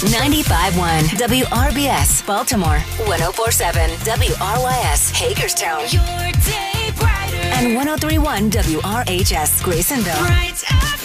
95.1 WRBS, Baltimore. 104.7 WRYS, Hagerstown. Your day brighter. And 103.1 WRHS, Grayson.